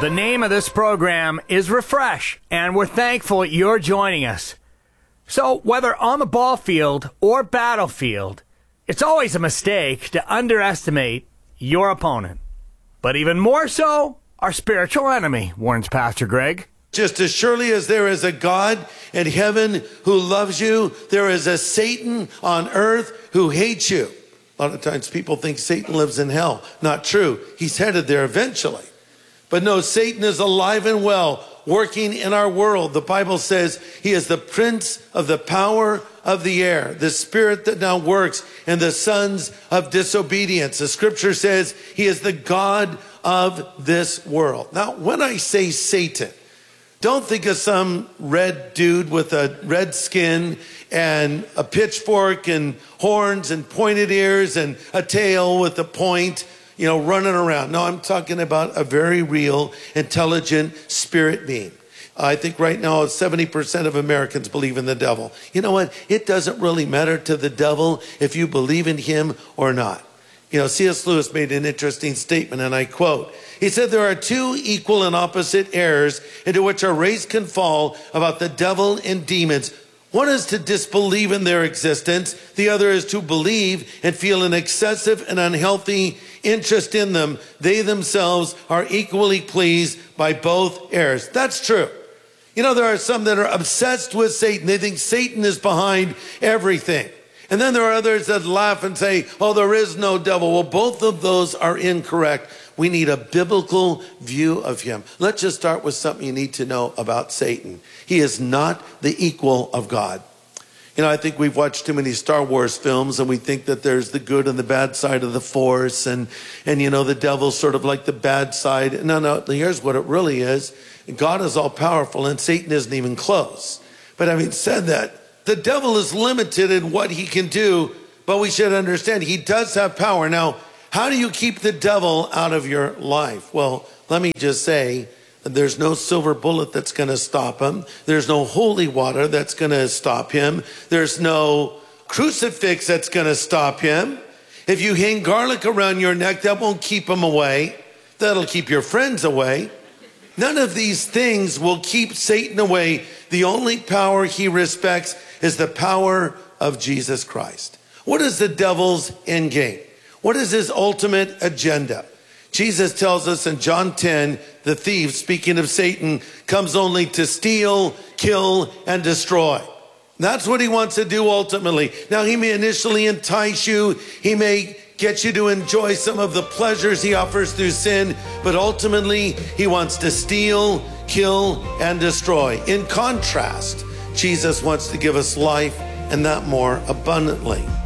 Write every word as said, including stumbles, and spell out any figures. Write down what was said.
The name of this program is Refresh, and we're thankful you're joining us. So, whether on the ball field or battlefield, it's always a mistake to underestimate your opponent. But even more so, our spiritual enemy, warns Pastor Greg. Just as surely as there is a God in heaven who loves you, there is a Satan on earth who hates you. A lot of times people think Satan lives in hell. Not true. He's headed there eventually. But no, Satan is alive and well, working in our world. The Bible says he is the prince of the power of the air, the spirit that now works in the sons of disobedience. The scripture says he is the God of this world. Now, when I say Satan, don't think of some red dude with a red skin and a pitchfork and horns and pointed ears and a tail with a point, you know, running around. No, I'm talking about a very real, intelligent spirit being. I think right now seventy percent of Americans believe in the devil. You know what? It doesn't really matter to the devil if you believe in him or not. You know, C S Lewis made an interesting statement, and I quote, he said, there are two equal and opposite errors into which our race can fall about the devil and demons. One is to disbelieve in their existence. The other is to believe and feel an excessive and unhealthy interest in them. They themselves are equally pleased by both errors. That's true. You know, there are some that are obsessed with Satan. They think Satan is behind everything. And then there are others that laugh and say, oh, there is no devil. Well, both of those are incorrect. We need a biblical view of him. Let's just start with something you need to know about Satan. He is not the equal of God. You know, I think we've watched too many Star Wars films and we think that there's the good and the bad side of the force. And, and you know, the devil's sort of like the bad side. No, no, here's what it really is. God is all powerful and Satan isn't even close. But having said that, the devil is limited in what he can do, but we should understand he does have power. Now, how do you keep the devil out of your life? Well, let me just say, there's no silver bullet that's going to stop him. There's no holy water that's going to stop him. There's no crucifix that's going to stop him. If you hang garlic around your neck, that won't keep him away. That'll keep your friends away. None of these things will keep Satan away. The only power he respects is the power of Jesus Christ. What is the devil's end game? What is his ultimate agenda? Jesus tells us in John ten, the thief, speaking of Satan, comes only to steal, kill, and destroy. That's what he wants to do ultimately. Now, he may initially entice you. He may get you to enjoy some of the pleasures he offers through sin, but ultimately he wants to steal, kill, and destroy. In contrast, Jesus wants to give us life and that more abundantly.